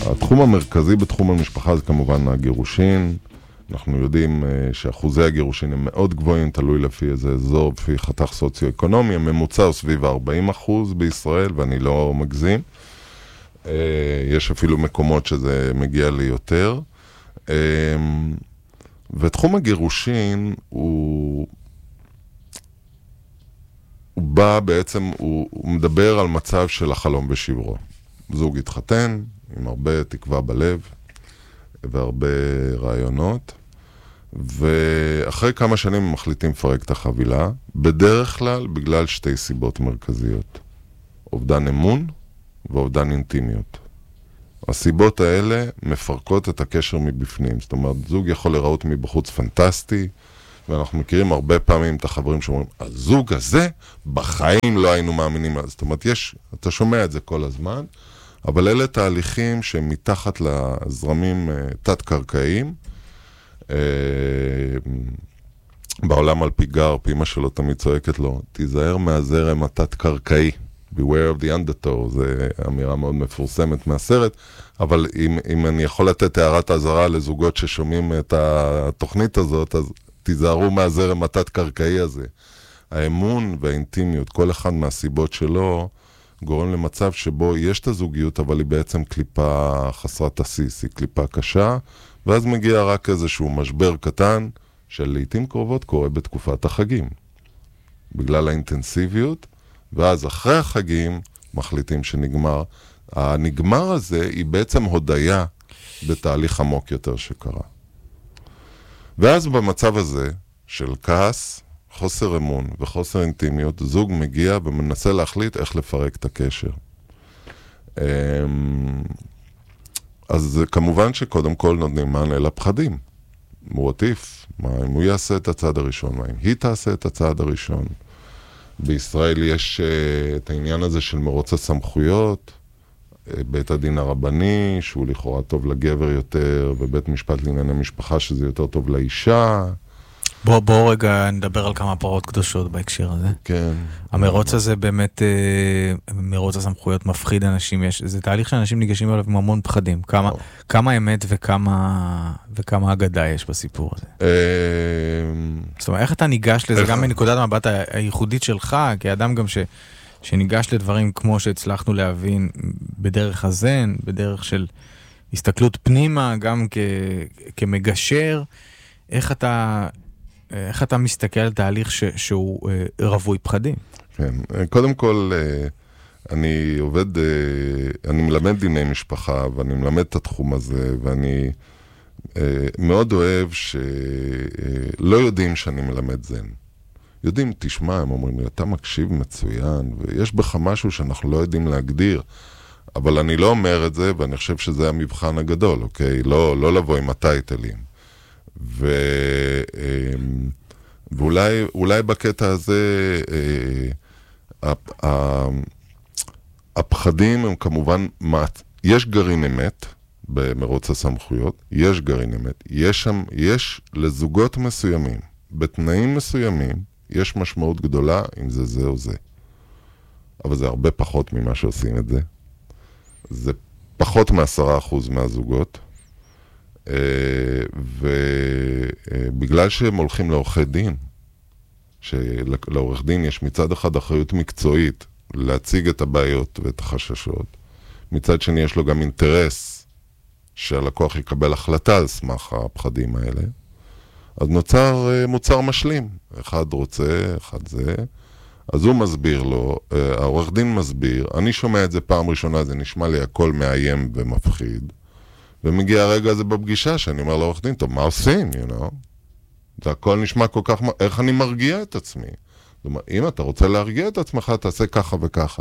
התחום המרכזי בתחום המשפחה זה כמובן הגירושין. אנחנו יודעים שאחוזי הגירושין הם מאוד גבוהים, תלוי לפי איזה אזור, לפי חתך סוציו-אקונומי. הממוצע הוא סביב 40% בישראל, ואני לא מגזים. יש אפילו מקומות שזה מגיע לי יותר. ותחום הגירושין הוא בא בעצם, הוא מדבר על מצב של החלום בשברו. זוג התחתן עם הרבה תקווה בלב והרבה רעיונות, ואחרי כמה שנים הם מחליטים לפרק את החבילה, בדרך כלל בגלל שתי סיבות מרכזיות. אובדן אמון ואובדן אינטימיות. הסיבות האלה מפרקות את הקשר מבפנים. זאת אומרת, זוג יכול לראות מבחוץ פנטסטי, ואנחנו מכירים הרבה פעמים את החברים שאומרים, הזוג הזה בחיים לא היינו מאמינים. זאת אומרת, אתה שומע את זה כל הזמן, אבל אלה תהליכים שהם מתחת לזרמים תת-קרקעיים. בעולם על פי גר, אמא שלו תמיד צועקת לו, תיזהר מהזרם התת-קרקעי. Beware of the undertow, זו אמירה מאוד מפורסמת מהסרט, אבל אם אני יכול לתת הערת האזהרה לזוגות ששומעים את התוכנית הזאת, אז תיזהרו מהזרם התת-קרקעי הזה. האמון והאינטימיות, כל אחד מהסיבות שלו, גורם למצב שבו יש את הזוגיות, אבל היא בעצם קליפה חסרת הסיס, היא קליפה קשה, ואז מגיע רק איזשהו משבר קטן, שלעיתים קרובות קורה בתקופת החגים. בגלל האינטנסיביות, ואז אחרי החגים מחליטים שנגמר. הנגמר הזה היא בעצם הודיה בתהליך עמוק יותר שקרה. ואז במצב הזה של כעס, חוסר אמון וחוסר אינטימיות, זוג מגיע ומנסה להחליט איך לפרק את הקשר. אז כמובן שקודם כל נותנים מענה לפחדים. מועטיף, מה אם הוא יעשה את הצעד הראשון, מה אם היא תעשה את הצעד הראשון. בישראל יש את העניין הזה של מרוץ הסמכויות, בית הדין הרבני, שהוא לכאורה טוב לגבר יותר, ובית משפט לענייני משפחה, שזה יותר טוב לאישה. בוא רגע נדבר על כמה פרות קדושות בהקשר הזה. כן. המרוץ הזה באמת, מרוץ הסמכויות מפחיד אנשים, זה תהליך שאנשים ניגשים אליו עם המון פחדים. כמה אמת וכמה אגדה יש בסיפור הזה? זאת אומרת, איך אתה ניגש לזה, גם מנקודת המבט הייחודית שלך, כאדם גם שניגש לדברים כמו שהצלחנו להבין בדרך הזן, בדרך של הסתכלות פנימה, גם כמגשר, איך אתה מסתכל על תהליך שהוא רבוי פחדים? כן, קודם כל, אני מלמד דיני משפחה, ואני מלמד את התחום הזה, ואני מאוד אוהב שלא יודעים שאני מלמד זן. יודעים, תשמע, הם אומרים לי, אתה מקשיב מצוין, ויש בך משהו שאנחנו לא יודעים להגדיר, אבל אני לא אומר את זה, ואני חושב שזה המבחן הגדול, אוקיי? לא לבוא עם הטייטלים. ואולי בקטע הזה הפחדים הם כמובן, יש גרעין אמת במרוץ הסמכויות, יש גרעין אמת, יש לזוגות מסוימים, בתנאים מסוימים, יש משמעות גדולה אם זה או זה. אבל זה הרבה פחות ממה שעושים את זה. זה פחות מ10% מהזוגות. ובגלל שהם הולכים לעורכי דין, שלעורך דין יש מצד אחד אחריות מקצועית להציג את הבעיות ואת החששות, מצד שני יש לו גם אינטרס שהלקוח יקבל החלטה על סמך הפחדים האלה, אז נוצר מוצר משלים. אחד רוצה, אחד זה, אז הוא מסביר לו, העורך דין מסביר, אני שומע את זה פעם ראשונה, זה נשמע לי הכל מאיים ומפחיד, ומגיע הרגע הזה בפגישה שאני אומר לעורך דין, טוב, מה עושים, זה הכל נשמע כל כך, איך אני מרגיע את עצמי? זאת אומרת, אם אתה רוצה להרגיע את עצמך, תעשה ככה וככה.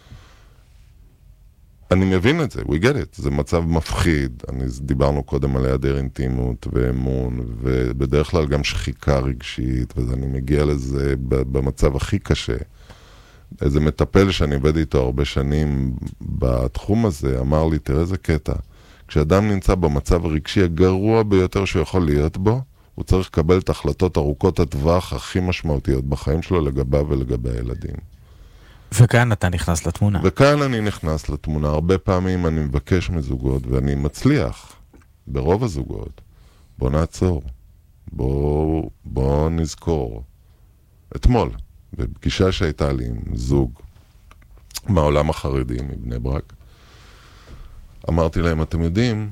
אני מבין את זה, we get it, זה מצב מפחיד, דיברנו קודם על היעדר אינטימות ואמון, ובדרך כלל גם שחיקה רגשית, ואני מגיע לזה במצב הכי קשה. איזה מטפל שאני עובד איתו הרבה שנים בתחום הזה, אמר לי, תראה איזה קטע, כשאדם נמצא במצב הרגשי הגרוע ביותר שהוא יכול להיות בו, הוא צריך לקבל את ההחלטות ארוכות הטווח הכי משמעותיות בחיים שלו לגביו ולגבי הילדים. וכאן אתה נכנס לתמונה. וכאן אני נכנס לתמונה. הרבה פעמים אני מבקש מזוגות, ואני מצליח, ברוב הזוגות. בוא נעצור. בוא נזכור. אתמול, בפגישה שהייתה לי עם זוג מהעולם החרדי, מבני ברק, אמרתי להם, אתם יודעים,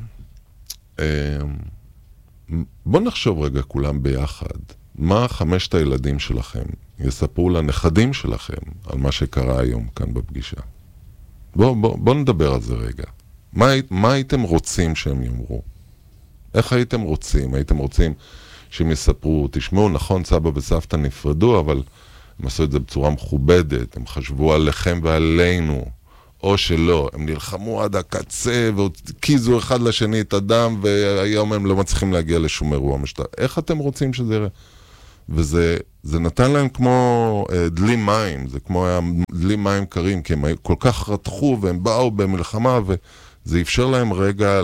בוא נחשוב רגע כולם ביחד, מה 5 הילדים שלכם יספרו לנכדים שלכם על מה שקרה היום כאן בפגישה. בוא נדבר על זה רגע. מה הייתם רוצים שהם יאמרו? איך הייתם רוצים? הייתם רוצים שהם יספרו, תשמעו, נכון, סבא וסבתא נפרדו, אבל הם עשו את זה בצורה מכובדת, הם חשבו עליכם ועלינו, או שלא, הם נלחמו עד הקצה, והקיזו אחד לשני את הדם, והיום הם לא מצליחים להגיע לשום אירוע משטר. איך אתם רוצים שזה יראה? וזה נתן להם כמו דלי מים, זה כמו היה דלי מים קרים, כי הם כל כך רתחו, והם באו במלחמה, וזה אפשר להם רגע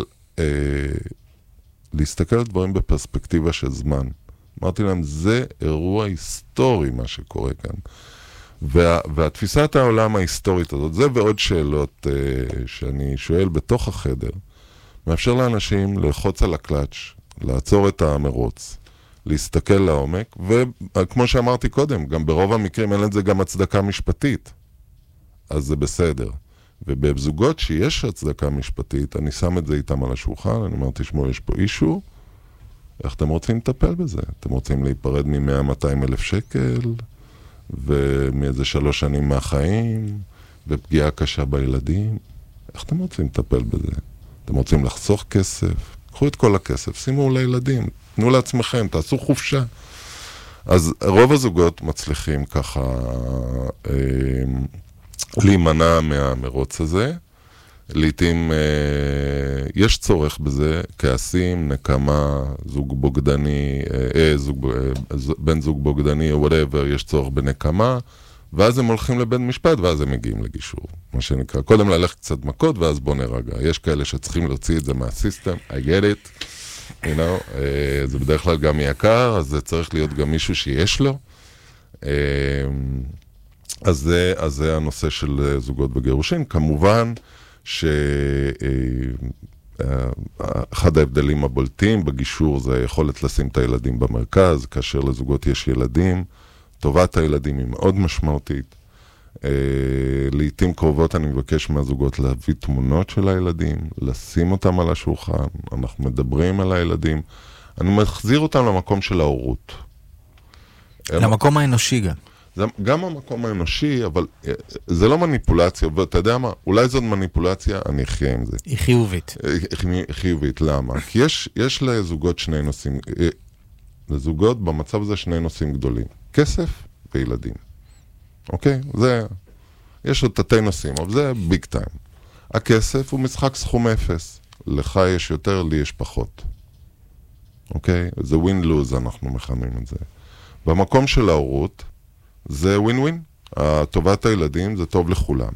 להסתכל על דברים בפרספקטיבה של זמן. אמרתי להם, זה אירוע היסטורי מה שקורה כאן. והתפיסת העולם ההיסטורית הזאת, זה ועוד שאלות שאני שואל בתוך החדר, מאפשר לאנשים ללחוץ על הקלאץ', לעצור את המרוץ, להסתכל לעומק, וכמו שאמרתי קודם, גם ברוב המקרים אין לזה גם הצדקה משפטית. אז זה בסדר. ובזוגות שיש הצדקה משפטית, אני שם את זה איתם על השולחן, אני אומר, תשמעו, יש פה אישו, איך אתם רוצים לטפל בזה? אתם רוצים להיפרד מ-100-200 אלף שקל, ומאיזה 3 שנים מהחיים, ופגיעה קשה בילדים? איך אתם רוצים לטפל בזה? אתם רוצים לחסוך כסף? קחו את כל הכסף, שימו לילדים, תנו לעצמכם, תעשו חופשה. אז רוב הזוגות מצליחים ככה להימנע מהמרוץ הזה. לעתים יש צורך בזה, כעסים, נקמה, זוג בוגדני, בן זוג בוגדני או whatever, יש צורך בנקמה, ואז הם הולכים לבית משפט, ואז הם מגיעים לגישור, מה שנקרא. קודם ללכת קצת מכות, ואז בוא נרגע. יש כאלה שצריכים להוציא את זה מהסיסטם, I get it, you know, זה בדרך כלל גם יקר, אז זה צריך להיות גם מישהו שיש לו. אז זה הנושא של זוגות בגירושין. כמובן שאחד ההבדלים הבולטים בגישור זה היכולת לשים את הילדים במרכז, כאשר לזוגות יש ילדים, טובת הילדים היא מאוד משמעותית. לעתים קרובות אני מבקש מהזוגות להביא תמונות של הילדים, לשים אותם על השולחן, אנחנו מדברים על הילדים, אני מחזיר אותם למקום של ההורות. למקום האנושי גם. זה גם המקום האנושי, אבל זה לא מניפולציה, ואתה יודע מה? אולי זאת מניפולציה, אני אחיה עם זה. היא חיובית. חיובית, למה? כי יש לזוגות 2 נושאים, לזוגות במצב הזה 2 נושאים גדולים, כסף וילדים. אוקיי? יש עוד תתי נושאים, אבל זה ביג טיים. הכסף הוא משחק סכום 0. לך יש יותר, לי יש פחות. אוקיי? זה win-lose, אנחנו מכנים את זה. במקום של ההורות, זה ווין-ווין. טובת הילדים זה טוב לכולם.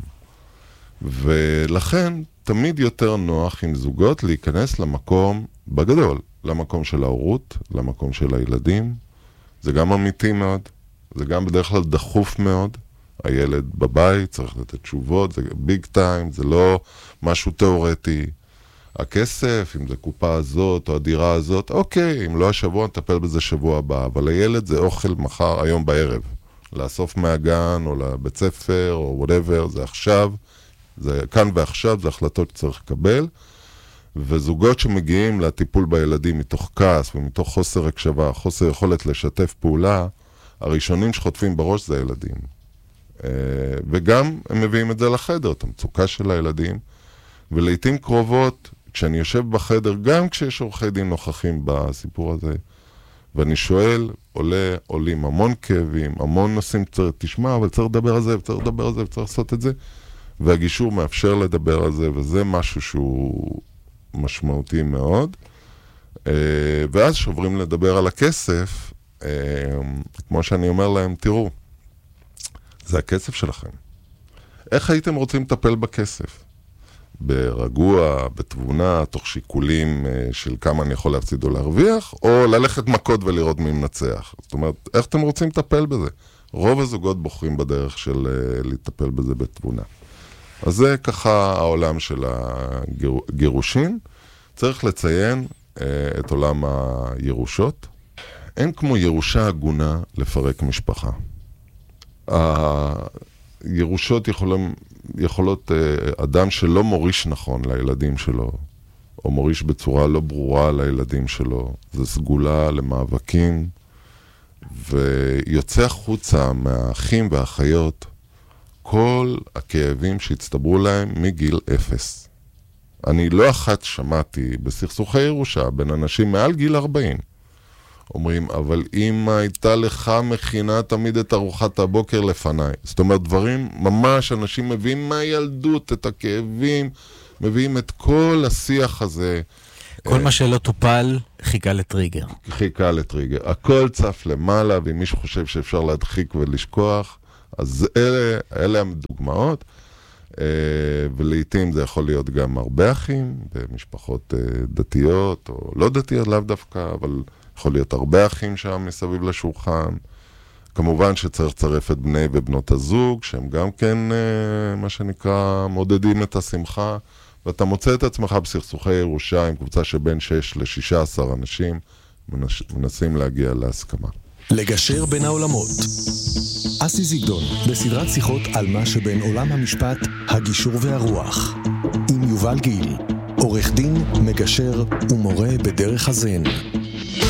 ולכן תמיד יותר נוח עם זוגות להיכנס למקום בגדול, למקום של ההורות, למקום של הילדים. זה גם אמיתי מאוד, זה גם בדרך כלל דחוף מאוד. הילד בבית צריך לתת תשובות, זה ביג טיים, זה לא משהו תיאורטי. הכסף, אם זה קופה הזאת או הדירה הזאת, אוקיי, אם לא השבוע נטפל בזה שבוע הבא, אבל הילד זה אוכל מחר, היום בערב. לאסוף מהגן או לבית ספר או whatever, זה עכשיו, זה כאן ועכשיו, זה החלטות שצריך לקבל, וזוגות שמגיעים לטיפול בילדים מתוך כעס ומתוך חוסר הקשבה, חוסר יכולת לשתף פעולה, הראשונים שחוטפים בראש זה הילדים. וגם הם מביאים את זה לחדר, את המצוקה של הילדים, ולעיתים קרובות, כשאני יושב בחדר, גם כשיש עורכי דין נוכחים בסיפור הזה, ואני שואל, עולים המון כאבים, המון נושאים, תשמע, אבל צריך לדבר על זה, וצריך לדבר על זה, וצריך לעשות את זה, והגישור מאפשר לדבר על זה, וזה משהו שהוא משמעותי מאוד. ואז שעוברים לדבר על הכסף, כמו שאני אומר להם, תראו, זה הכסף שלכם. איך הייתם רוצים לטפל בכסף? ברגוע, בתבונה, תוך שיקולים של כמה אני יכול להפסיד או להרוויח, או ללכת מכות ולראות מי מנצח. זאת אומרת, איך אתם רוצים לטפל בזה? רוב הזוגות בוחרים בדרך של לטפל בזה בתבונה. אז זה ככה העולם של הגירושין. צריך לציין את עולם הירושות. אין כמו ירושה הגונה לפרק משפחה. הירושות יכולות אדם שלא מוריש נכון לילדים שלו, או מוריש בצורה לא ברורה לילדים שלו, זה סגולה למאבקים, ויוצא החוצה מהאחים והאחיות כל הכאבים שהצטברו להם מגיל 0. אני לא אחת שמעתי בסכסוכי ירושה בין אנשים מעל גיל 40, אומרים, אבל אמא הייתה לך מכינה תמיד את ארוחת הבוקר לפניי. זאת אומרת, דברים, ממש אנשים מביאים מהילדות את הכאבים, מביאים את כל השיח הזה. כל מה שלא טופל חיכה לטריגר. חיכה לטריגר. הכל צף למעלה, ואם מישהו חושב שאפשר להדחיק ולשכוח, אז אלה הדוגמאות. ולעיתים זה יכול להיות גם הרבה אחים, במשפחות דתיות או לא דתיות לאו דווקא, אבל יכול להיות הרבה אחים שם מסביב לשולחן. כמובן שצריך לצרף את בני ובנות הזוג, שהם גם כן, מה שנקרא, מודדים את השמחה, ואתה מוצא את עצמך בסכסוכי ירושה עם קבוצה שבין 6 ל-16 אנשים, מנסים להגיע להסכמה. לגשר בין העולמות. אסי זיגדון, בסדרת שיחות על מה שבין עולם המשפט, הגישור והרוח. עם יובל גיל, עורך דין, מגשר ומורה בדרך הזן.